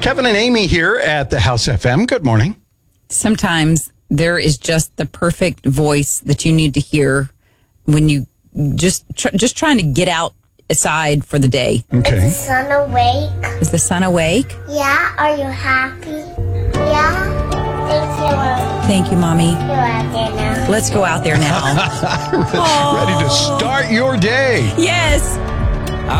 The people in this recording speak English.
Kevin and Amy here at the House FM. Good morning. Sometimes there is just the perfect voice that you need to hear when you just trying to get outside for the day. Okay. Is the sun awake? Is the sun awake? Yeah. Are you happy? Yeah. Thank you, Mommy. You're out there now. Let's go out there now. Ready to start your day. Yes.